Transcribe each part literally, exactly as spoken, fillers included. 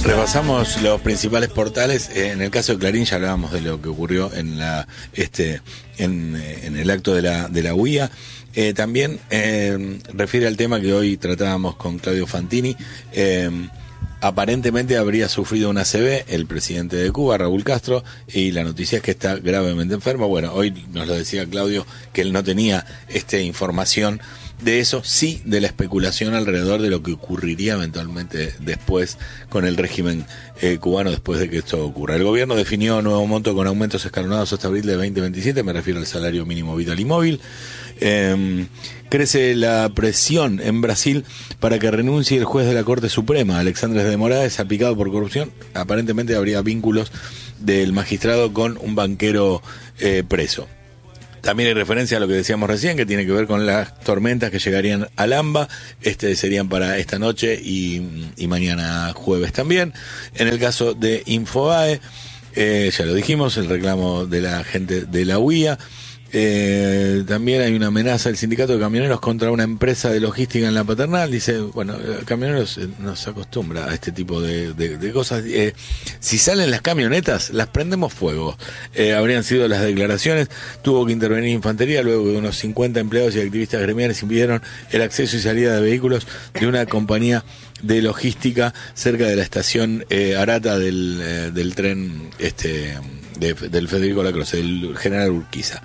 Repasamos los principales portales. En el caso de Clarín ya hablábamos de lo que ocurrió en la este en, en el acto de la de la U I A. Eh, también eh, refiere al tema que hoy tratábamos con Claudio Fantini. Eh, aparentemente habría sufrido una A C V el presidente de Cuba, Raúl Castro, y la noticia es que está gravemente enfermo. Bueno, hoy nos lo decía Claudio que él no tenía este información de eso, sí de la especulación alrededor de lo que ocurriría eventualmente después con el régimen eh, cubano después de que esto ocurra. El gobierno definió un nuevo monto con aumentos escalonados hasta abril de veinte veintisiete, me refiero al salario mínimo vital y móvil. Eh, crece la presión en Brasil para que renuncie el juez de la Corte Suprema, Alexandre de Moraes, salpicado por corrupción. Aparentemente habría vínculos del magistrado con un banquero eh, preso. También hay referencia a lo que decíamos recién, que tiene que ver con las tormentas que llegarían al AMBA, este serían para esta noche y, y mañana jueves también. En el caso de Infobae, eh, ya lo dijimos, el reclamo de la gente de la U I A. Eh, también hay una amenaza del sindicato de camioneros contra una empresa de logística en la Paternal. Dice, bueno, camioneros eh, no se acostumbra a este tipo de, de, de cosas. Eh, si salen las camionetas, las prendemos fuego. Eh, habrían sido las declaraciones. Tuvo que intervenir infantería luego de unos cincuenta empleados y activistas gremiales impidieron el acceso y salida de vehículos de una compañía de logística cerca de la estación eh, Arata del, eh, del tren este de, del Federico Lacroze, del general Urquiza.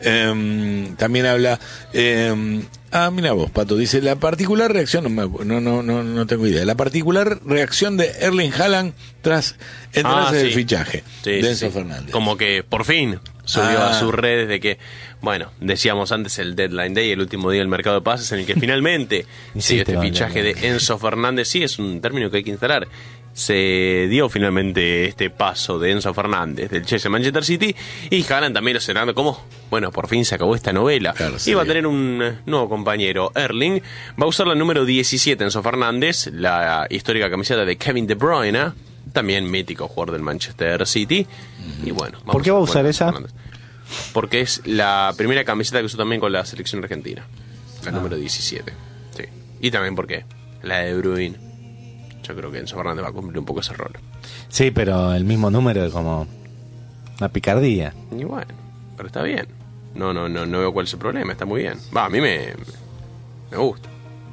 Eh, también habla eh, ah, mira vos, Pato, dice la particular reacción, no, me, no, no, no, no tengo idea, la particular reacción de Erling Haaland tras enterarse ah, sí. del fichaje sí, de Enzo sí. Fernández. Como que por fin subió ah. a sus redes de que, bueno, decíamos antes el deadline day, el último día del mercado de pases, en el que finalmente sí, este fichaje de Enzo Fernández, sí, es un término que hay que instalar. Se dio finalmente este paso de Enzo Fernández del Chelsea Manchester City, y Haaland también lo cenando como, bueno, por fin se acabó esta novela. Claro, sí. Y va a tener un nuevo compañero, Erling. Va a usar la número diecisiete, Enzo Fernández, la histórica camiseta de Kevin De Bruyne, también mítico jugador del Manchester City. Uh-huh. Y bueno, ¿por qué va a usar esa? Fernández. Porque es la primera camiseta que usó también con la selección argentina, la ah. número diecisiete. Sí. Y también porque la de De Bruyne. Yo creo que Enzo Fernández va a cumplir un poco ese rol. Sí, pero el mismo número es como una picardía. Y bueno, pero está bien. No, no, no, no veo cuál es el problema. Está muy bien. Va, a mí me, me gusta.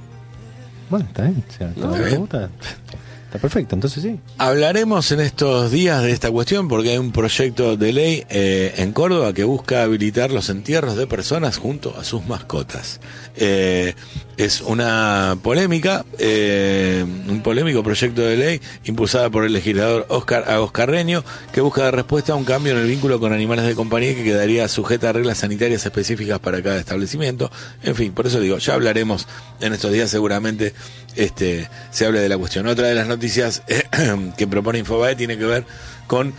Bueno, está bien. O sea, no, me gusta. Está perfecto, entonces sí. Hablaremos en estos días de esta cuestión porque hay un proyecto de ley eh, en Córdoba que busca habilitar los entierros de personas junto a sus mascotas. Eh, es una polémica, eh, un polémico proyecto de ley impulsada por el legislador Oscar Agoscarreño, que busca dar respuesta a un cambio en el vínculo con animales de compañía que quedaría sujeta a reglas sanitarias específicas para cada establecimiento. En fin, por eso digo, ya hablaremos en estos días, seguramente este se hable de la cuestión. Otra de las noticias eh, que propone Infobae tiene que ver con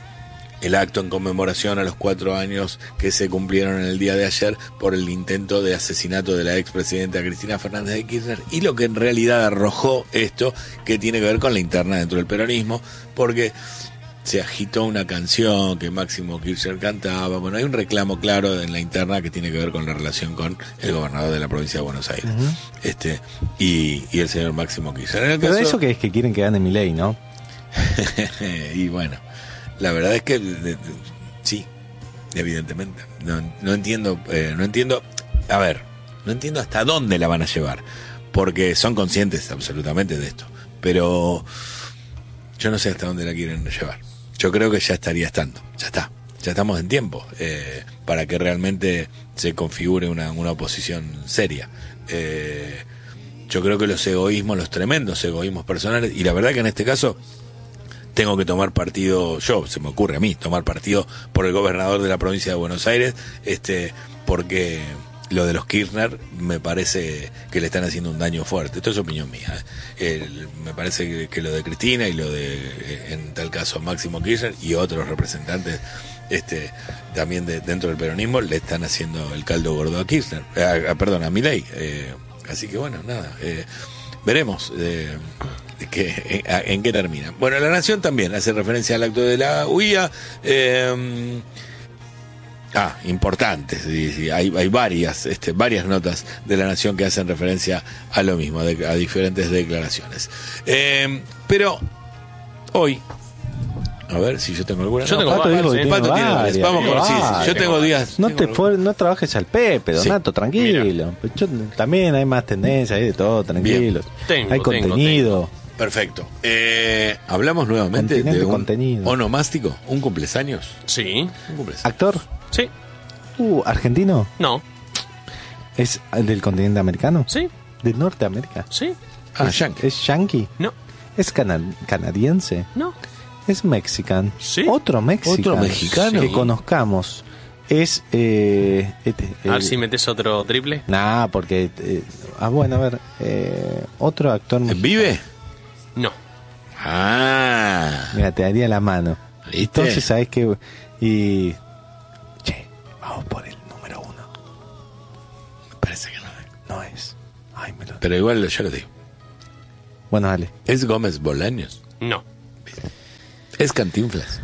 el acto en conmemoración a los cuatro años que se cumplieron en el día de ayer por el intento de asesinato de la expresidenta Cristina Fernández de Kirchner, y lo que en realidad arrojó esto, que tiene que ver con la interna dentro del peronismo, porque se agitó una canción que Máximo Kirchner cantaba. Bueno, hay un reclamo claro en la interna que tiene que ver con la relación con el gobernador de la provincia de Buenos Aires, uh-huh. este y, y el señor Máximo Kirchner. En el Pero caso... eso que es que quieren que gane Milei, ¿no? Y bueno, la verdad es que de, de, sí, evidentemente. No, no entiendo, eh, no entiendo, a ver, no entiendo hasta dónde la van a llevar, porque son conscientes absolutamente de esto, pero yo no sé hasta dónde la quieren llevar. Yo creo que ya estaría estando, ya está, ya estamos en tiempo eh, para que realmente se configure una, una oposición seria. Eh, yo creo que los egoísmos, los tremendos egoísmos personales, y la verdad que en este caso tengo que tomar partido, yo, se me ocurre a mí, tomar partido por el gobernador de la provincia de Buenos Aires, este, porque lo de los Kirchner me parece que le están haciendo un daño fuerte. Esto es opinión mía. ¿eh? El, me parece que, que lo de Cristina y lo de, en tal caso, Máximo Kirchner y otros representantes este también de, dentro del peronismo le están haciendo el caldo gordo a Kirchner, a, a, perdón, a Milei. Eh, así que bueno, nada, eh, veremos eh, que, en, en qué termina. Bueno, La Nación también hace referencia al acto de la U I A. Eh, Ah, importantes, hay, hay varias, este, varias notas de La Nación que hacen referencia a lo mismo, de, a diferentes declaraciones. Eh, pero hoy. A ver si yo tengo alguna. Yo No, tengo Pato, varias, digo, ¿eh? Pato tiene varias, varias. Vamos con sí, varias. sí, yo tengo días. No tengo- te for- no trabajes al Pepe, Donato, Sí. tranquilo. Pues yo, también hay más tendencias, hay de todo, tranquilo. Tengo, hay tengo, contenido. Perfecto. Eh, Hablamos nuevamente Continente de un contenido. onomástico, un cumpleaños. Sí. Un cumpleaños. ¿Actor? Sí. Uh, ¿argentino? No. ¿Es del continente americano? Sí. ¿De Norteamérica? Sí. Ah, ¿Es, yankee. ¿Es yankee? No. ¿Es cana- canadiense? No. ¿Es mexican? Sí. ¿Otro mexicano? ¿Otro mexicano? Que conozcamos. Es... Eh, este, A ver eh, si metes otro triple. Nah, porque... eh, ah, bueno, a ver. Eh, otro actor mexicano. ¿Vive? No. Ah. Mira, te daría la mano. ¿Viste? Entonces, ¿sabes qué? Y... Che, vamos por el número uno. Me parece que no es. No es. Ay, me lo... Pero igual ya lo digo. Bueno, dale. ¿Es Gómez Bolaños? No. ¿Es Cantinflas?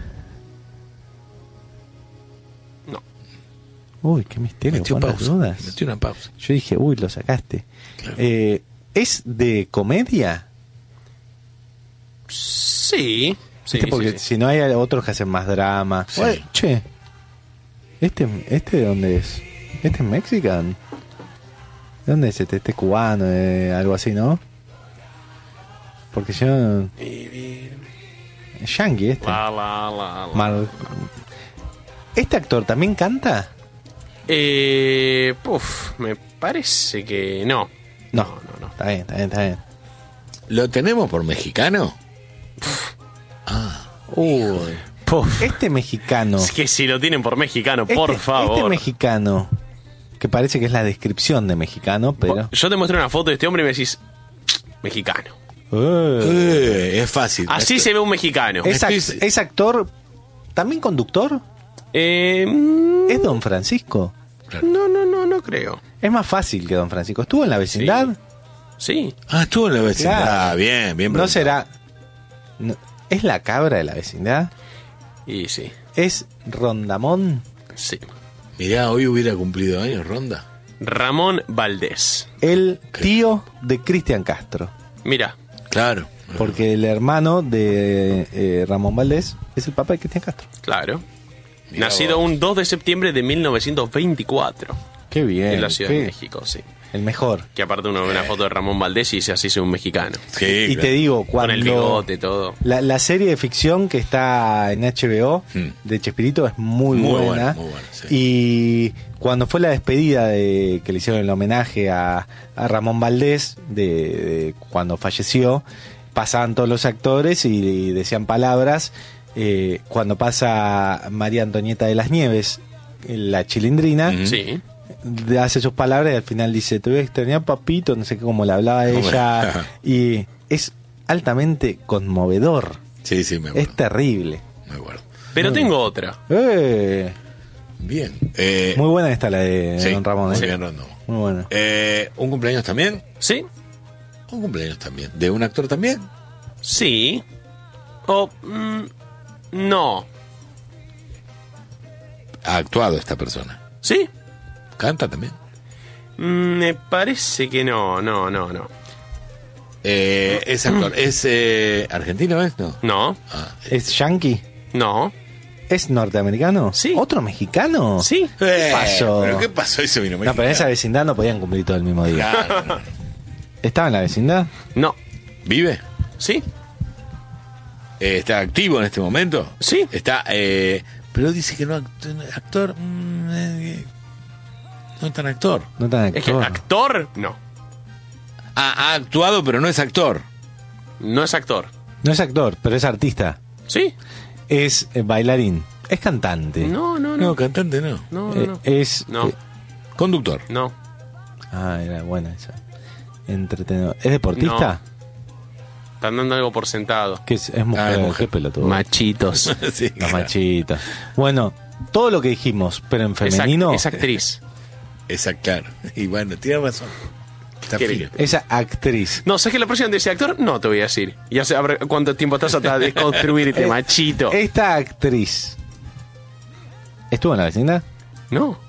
No. Uy, qué misterio. Metió cuántas pausa. dudas. Metió una pausa. Yo dije, uy, lo sacaste. Claro. Eh, ¿Es de comedia? Sí. Sí, ¿Viste? Porque sí, sí. si no hay otros que hacen más drama. Sí. Oye, che, ¿este, ¿este de dónde es? ¿Este es mexican? ¿De dónde es este? Este es cubano, eh, algo así, ¿no? Porque yo... Es yankee este. La, la, la, la. Mar- ¿Este actor también canta? Eh, puf, me parece que no. No, No, no, no. Está bien, está bien, está bien. ¿Lo tenemos por mexicano? Uy. Este mexicano... Es que si lo tienen por mexicano, Este, por favor. Este mexicano, que parece que es la descripción de mexicano, pero... Yo te muestro una foto de este hombre y me decís, mexicano. Eh, Eh, es fácil. Así Esto- se ve un mexicano. ¿Es, ac- estoy- es actor, también conductor? Eh, mm, ¿Es Don Francisco? no, no, no, no creo. Es más fácil que Don Francisco. ¿Estuvo en la vecindad? Sí. Ah, estuvo en la vecindad. Claro. Ah, bien, bien. ¿No preguntado. será... no- ¿Es la cabra de la vecindad? Y sí, ¿Es Rondamón? sí. Mirá, hoy hubiera cumplido años, Ronda. Ramón Valdés. El tío de Cristian Castro. Mira, Claro. Porque el hermano de eh, Ramón Valdés es el papá de Cristian Castro. claro. Mirá Nacido vos. un dos de septiembre de mil novecientos veinticuatro. Qué bien. En la Ciudad qué- de México, sí. El mejor. Que aparte uno ve una foto de Ramón Valdés y dice así soy un mexicano. Sí, Y claro. te digo, Con cuando... el bigote, todo. La, la serie de ficción que está en H B O Hmm. de Chespirito es muy, Muy buena. buena, muy buena, sí. Y cuando fue la despedida de que le hicieron el homenaje a, a Ramón Valdés, de, de cuando falleció, pasaban todos los actores y, y decían palabras. Eh, cuando pasa María Antonieta de las Nieves, la chilindrina, Ujú. Sí. hace sus palabras y al final dice, te voy a extrañar, papito, no sé qué, cómo le hablaba a ella. Y es altamente conmovedor. Sí, sí, me acuerdo. Es terrible. Me acuerdo. Pero tengo otra. Eh, Bien. Eh, muy buena esta la de sí, Don Ramón. muy ¿eh? bien, Rondo. Muy buena. Eh, ¿Un cumpleaños también? ¿Sí? Un cumpleaños también. ¿De un actor también? Sí. O... mm, no. Ha actuado esta persona. ¿Sí? ¿Canta también? Mm, me parece que no, no, no, no. Eh, es actor. ¿Es eh, argentino, es? No. No, Ah, ¿Es yankee? no. ¿Es norteamericano? Sí. ¿Otro mexicano? Sí. ¿Qué Eh, pasó? ¿Pero qué pasó? Eso vino No, pero en esa vecindad no podían cumplir todo el mismo día. Claro, no. ¿Estaba en la vecindad? No. ¿Vive? ¿Sí? Eh, ¿Está activo en este momento? Sí. Está, eh, pero dice que no act- actor. mm, eh, no es tan actor. No tan Es que actor. actor, no. Ah, ha actuado, pero no es actor. No es actor. No es actor, pero es artista. ¿Sí? Es eh, bailarín. Es cantante. No, no, No, no. cantante no. No, Eh, no. es... No. eh, Conductor. No. ah, era buena esa. Entretenedor. ¿Es deportista? Están dando algo por sentado. Que es, es mujer, Ah, es mujer. qué pelotudo. Machitos. Sí, La claro. machita. Bueno, todo lo que dijimos, pero en Es, ac- femenino, es actriz. Esa, claro. Y bueno, tiene razón. Está ¿Qué fino. esa actriz. No, ¿sabes que la próxima te dice actor? No te voy a decir. Ya sé habrá- cuánto tiempo estás hasta desconstruirte, Eh, machito. Esta actriz. ¿Estuvo en la vecindad? No.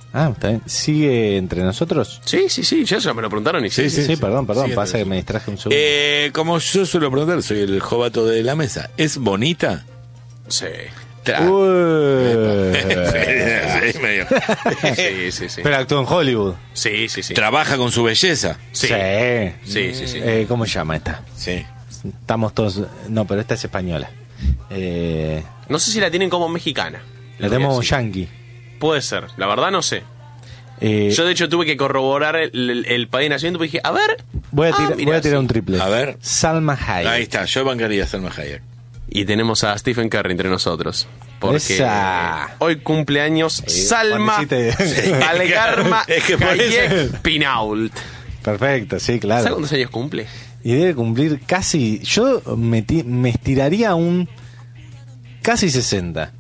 Ah, ¿está bien? ¿Sigue entre nosotros? Sí, sí, sí, ya, ya me lo preguntaron y sí. Sí, sí, sí, perdón, perdón, Sí, pasa sí. que me distraje un segundo. Eh, como yo suelo preguntar, soy el jovato de la mesa. ¿Es bonita? Sí. Tra- Uy. Sí, medio. Sí, sí, sí. Pero actuó en Hollywood. Sí, sí, sí. Trabaja con su belleza. Sí. Sí. Sí, sí, sí. Eh, ¿Cómo se llama esta? Sí. Estamos todos... No, pero esta es española. Eh, No sé si la tienen como mexicana. la Lo voy a tenemos decir. yankee. Puede ser, la verdad no sé. Eh, Yo de hecho tuve que corroborar el, el- el país de nacimiento porque dije, a ver. voy a, ah, tira- mirá, voy a tirar sí. un triple. A ver. Salma Hayek. Ahí está, yo bancaría a Salma Hayek. Y tenemos a Stephen Curry entre nosotros. Porque Esa. hoy cumpleaños Salma Juanicite. Algarma Es que por Hayek eso- Pinault. Perfecto, sí, claro. ¿Sabes cuántos años cumple? Y debe cumplir casi... Yo me, ti- me estiraría un... Casi sesenta.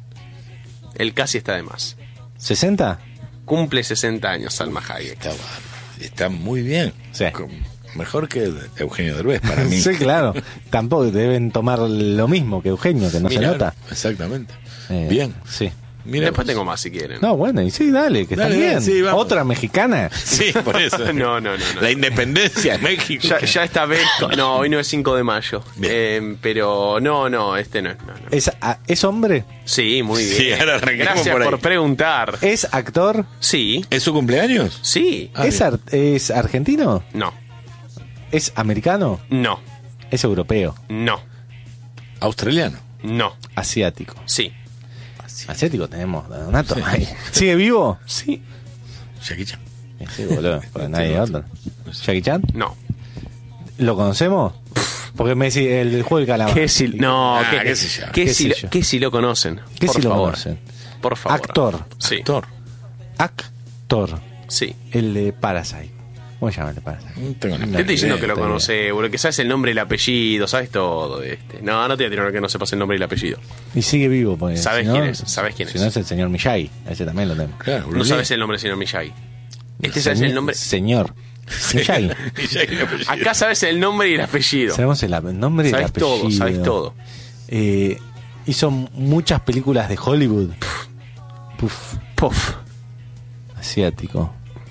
Él casi está de más. ¿sesenta? Cumple sesenta años Salma Hayek. Está, está muy bien. Sí. Com- Mejor que Eugenio Derbez para mí. Sí, claro. Tampoco deben tomar lo mismo que Eugenio, que no se Mirá, nota. Exactamente. Eh, Bien. Sí. Mira, Después pues. tengo más si quieren. No, bueno, y sí, dale, que Dale, está bien. dale, sí, vamos. Otra mexicana. Sí, por eso. No, no, no, no. La independencia de México. Ya, ya esta vez. No, hoy no es cinco de mayo. Bien. Eh, pero no, no, este no es. No, no. ¿Es, a- ¿Es hombre? Sí, muy Sí, bien. ahora arranquemos Gracias por ahí. por preguntar. ¿Es actor? Sí, ¿Es su cumpleaños? sí. Ah, ¿Es, bien. ar- ¿Es argentino? No, ¿Es americano? no, ¿Es europeo? no, Australiano. no. ¿Asiático? Sí, Asiático tenemos, Donato. Ahí. ¿Sigue vivo? sí, Jackie Chan. Sí, boludo, porque nadie otro. ¿Jackie Chan? no. ¿Lo conocemos? Porque me decís el juego del calamar. ¿Qué si, no, Ah, ¿qué, qué sé yo. qué Qué si sé lo, yo. qué si lo conocen? ¿Qué Por si lo favor. conocen? Por favor. Actor. Sí, Actor. Actor. sí. El de Parasite. ¿Cómo se llama el de Parasite? No tengo ni Te estoy diciendo que lo está bien. conoces, boludo, que sabes el nombre y el apellido, sabes todo de este. No, no te voy a tirar que no sepas el nombre y el apellido. Y sigue vivo. Porque ¿Sabes si no- quién es? ¿Sabes quién Si es? no es el señor Miyagi. Ese también lo tenemos. Claro, No Bruce sabes Lee. el nombre del señor Miyagi. Este sabes Señor- el nombre. Señor. Miyagi. Jackie apellido. Acá sabes el nombre y el apellido. Sabemos el ap- nombre y el Sabes apellido. todo, sabes todo. Eh, hizo muchas películas de Hollywood. Puf. Puff. Asiático.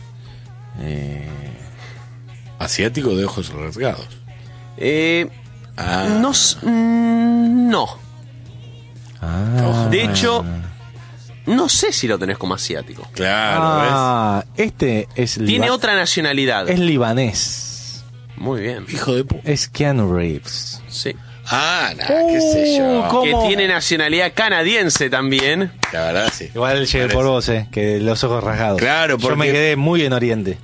Eh, Asiático de ojos rasgados. Eh, Ah. no, s- mm, no. ah, De hecho, no sé si lo tenés como asiático. Claro, ah, este es Tiene liba- otra nacionalidad. Es libanés. Muy bien. ¿ves? Hijo de pu... Es Keanu Reeves. Sí. Ah, nah, qué sé yo. ¿cómo? Que tiene nacionalidad canadiense también. La verdad, sí. Igual llegué Parece. por vos, eh, que los ojos rasgados. Claro, Yo me porque- quedé muy en Oriente.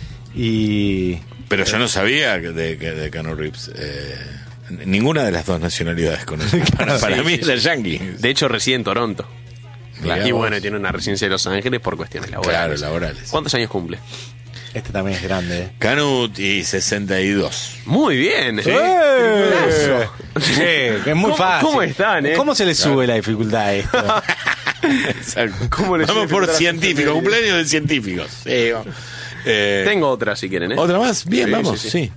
Y Pero yo no sabía que de, que de Keanu Reeves. Eh, ninguna de las dos nacionalidades conozco. Para, para Sí, mí sí, era sí. yankee. De hecho, reside en Toronto. Mirá y vos. bueno, tiene una residencia en Los Ángeles por cuestiones Claro, laborales. laborales. ¿Cuántos años cumple? este también es grande. eh. Canut y sesenta y dos. Muy bien. Sí. ¡Eh! Sí, que es muy ¿Cómo- fácil. cómo están, eh? ¿Cómo se le sube la dificultad a esto? Exacto. ¿Cómo le Vamos sube por la científicos, efeméride? cumpleaños de científicos. Sí, vamos. Eh, Tengo otra si quieren, ¿eh? ¿Otra más? Bien, Sí, vamos, sí, sí. sí.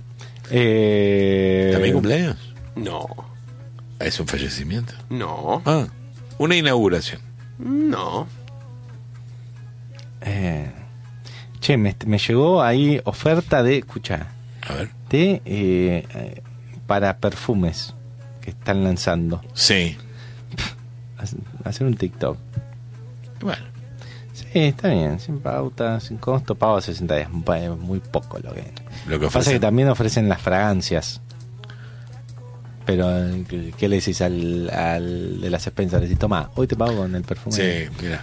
Eh, ¿También cumpleaños? No, Es un fallecimiento. no, Ah, una inauguración. no. eh, che, me, me llegó ahí oferta de, escucha, A ver. de eh, eh, para perfumes que están lanzando. Sí. Hacer un TikTok. Bueno. Sí, está bien, sin pauta, sin costo, pago sesenta días. Es muy poco lo que. Lo que Pasa ofrecen. que también ofrecen las fragancias. Pero, ¿qué, qué le decís al, al de las expensas? Le decís, toma, hoy te pago con el perfume. Sí, mira.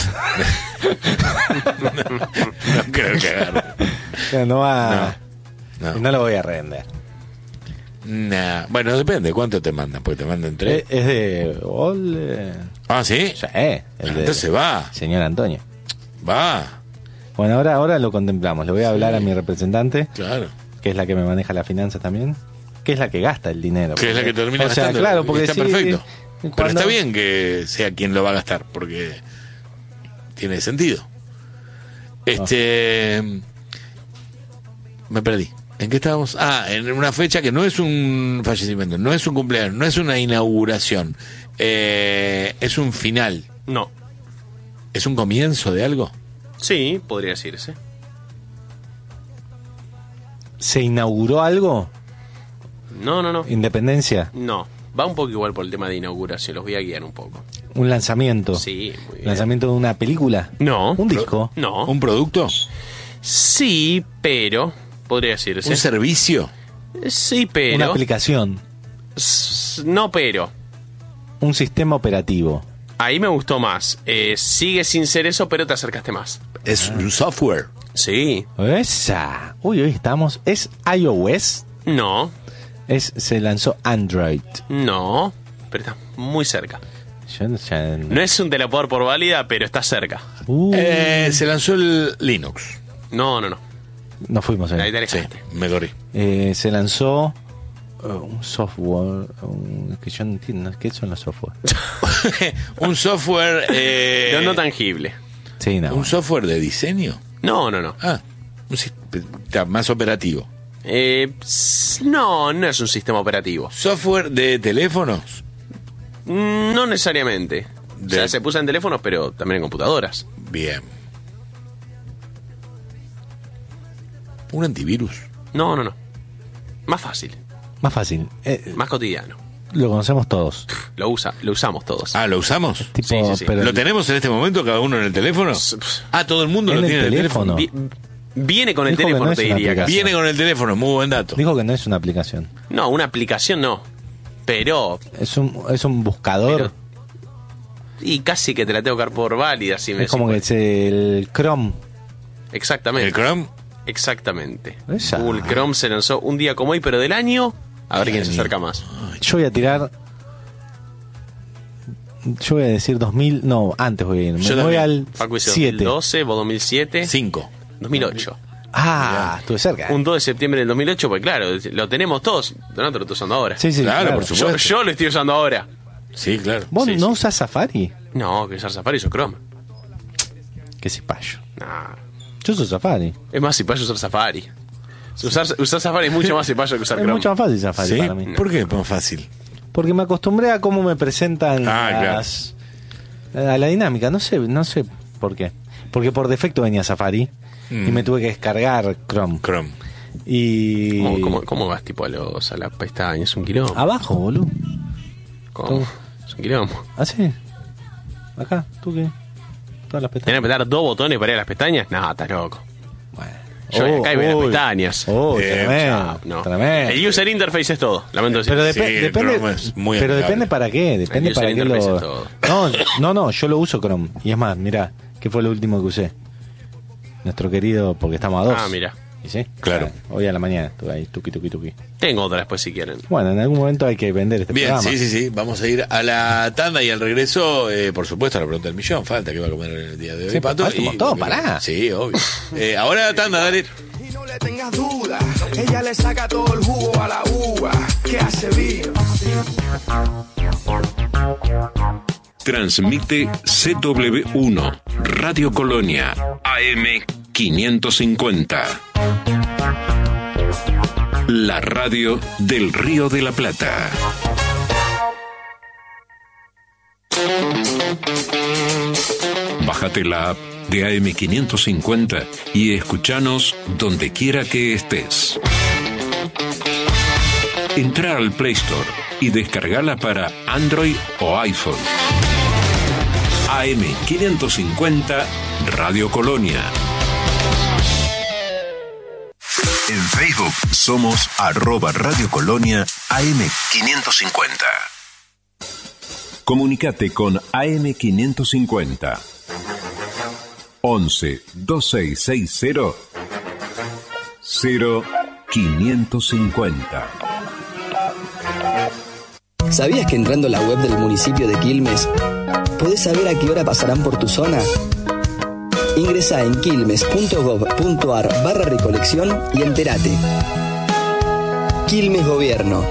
No creo que agarre. No va. No. No. lo voy a revender. Nah. Bueno, depende. ¿Cuánto te mandan? Porque te mandan tres. Es, es de. All, eh, Ah, ¿sí? sí, el de Entonces va. señor Antonio. Va. Bueno, ahora, ahora lo contemplamos. Le voy a hablar a mi representante, Claro. que es la que me maneja la finanza también, que es la que gasta el dinero. Que es la que termina o sea, gastando. claro, porque está sí, perfecto. cuando- Pero está bien que sea quien lo va a gastar, porque tiene sentido. Este. Me perdí. ¿En qué estábamos? Ah, en una fecha que no es un fallecimiento, no es un cumpleaños, no es una inauguración. Eh, es un final. No. ¿Es un comienzo de algo? Sí, podría decirse. ¿Se inauguró algo? No, no, no. ¿Independencia? No, va un poco igual por el tema de inauguración, los voy a guiar un poco. ¿Un lanzamiento? Sí, muy bien. ¿Lanzamiento de una película? No. ¿Un disco? No. ¿Un producto? Sí, pero... podría decirse. ¿Un servicio? Sí, pero... ¿Una aplicación? S- No, pero... ¿Un sistema operativo? Ahí me gustó más. Eh, sigue sin ser eso, pero te acercaste más. ¿Es un software? Sí. ¡Esa! Uy, hoy estamos... ¿Es iOS? No. Es, se lanzó Android. No. Pero está muy cerca. Yo no sé. No es un teleport por válida, pero está cerca. Uh, Eh, se lanzó el Linux. No, no, no. nos fuimos ahí. Ahí te Sí, alejaste. me corrí. Eh, se lanzó uh, un software. Un, que yo no entiendo. ¿Qué son los software? un software... Eh, Pero no tangible. Sí, no. ¿Un software de diseño? No, no, no. Ah, un sis- está más operativo. Eh, s- no, no es un sistema operativo. ¿Software de teléfonos? Mm, No necesariamente. O sea, De- se puso en teléfonos, pero también en computadoras. Bien. ¿Un antivirus? No, no, no. Más fácil, Más fácil. Eh, más cotidiano. lo conocemos todos. Lo usa, lo usamos todos. Ah, ¿lo usamos? Tipo, Sí, sí, sí. pero ¿Lo tenemos en este momento cada uno en el teléfono? S- pf. Ah, todo el mundo En lo el tiene en el teléfono. teléfono. Vi- Viene con el Dijo que teléfono, no es te una diría. aplicación. casi. Viene con el teléfono, muy buen dato. dijo que no es una aplicación. No, una aplicación no. Pero. Es un, es un buscador. Y casi que te la tengo que dar por válida. Si me es como que decís, es el Chrome. Exactamente. ¿El Chrome? Exactamente. Esa. Google Chrome se lanzó un día como hoy, pero del año. A ver quién se Año. acerca más. Yo voy a tirar. Yo voy a decir dos mil. No, antes voy a ir. Me Yo voy también. al Facu hizo siete. dos mil doce, vos dos mil siete, Cinco. dos mil ocho. Ah, estuve cerca. Un dos de septiembre del dos mil ocho, pues claro, lo tenemos todos. Donato lo está usando ahora. Sí, sí, Claro, por Yo, supuesto. yo lo estoy usando ahora. Sí, claro. ¿Vos Sí, no sí. usás Safari? No, que usar Safari o Chrome. Qué cipayo. Nah. Yo uso Safari. Es más cipayo usar Safari. Usar, usar Safari es mucho más cipayo que usar Es Chrome. mucho más fácil Safari ¿Sí? para mí. ¿Por qué es más fácil? Porque me acostumbré a cómo me presentan Ah, las, a la dinámica. No sé, no sé por qué. Porque por defecto venía Safari Mm. y me tuve que descargar Chrome. Chrome. Y ¿Cómo, cómo, cómo vas tipo a, los, a las pestañas? Es un quilombo. abajo, boludo. ¿Cómo? Es un quilombo. Así. Acá, tú qué. Todas las ¿Tenés pestañas. que apretar dos botones para ir a las pestañas? No, estás loco. Bueno. Yo voy acá y voy a las uy. pestañas. Oh, Eh, tremendo, No. tremendo. El user interface es todo. Lamento decir. Pero, depe- Sí, el depende, Chrome es muy pero amigable. depende para qué, depende El para user qué interface lo... es todo. No, no, no, yo lo uso Chrome. Y es más, mirá, ¿qué fue lo último que usé? Nuestro querido, porque estamos a dos. Ah, mira. ¿Y sí? Claro. Hoy a la mañana estuve ahí, tuqui, tuqui, tuqui. Tengo otra después si quieren. Bueno, en algún momento hay que vender este Bien, programa. sí, sí, sí. Vamos a ir a la tanda y al regreso, eh, por supuesto, a la pregunta del millón. Falta que va a comer el día de hoy, Sí, Pato. falta un montón, pará. Sí, obvio. Eh, ahora la tanda, dale. Y no le tengas duda, ella le saca todo el jugo a la uva que hace vino. Transmite C W uno, Radio Colonia, A M quinientos cincuenta. La radio del Río de la Plata. Bájate la app de A M quinientos cincuenta y escúchanos donde quiera que estés. Entra al Play Store y descargala para Android o iPhone. A M quinientos cincuenta Radio Colonia. En Facebook somos arroba Radio Colonia A M quinientos cincuenta. Comunicate con A M quinientos cincuenta. once veintiséis sesenta cero quinientos cincuenta. ¿Sabías que entrando a la web del municipio de Quilmes podés saber a qué hora pasarán por tu zona? Ingresá en quilmes punto gob punto ar barra recolección y entérate. Quilmes Gobierno.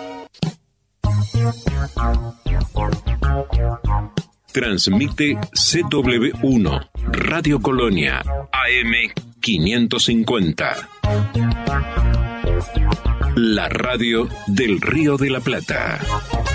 Transmite C W uno, Radio Colonia, A M quinientos cincuenta. La radio del Río de la Plata.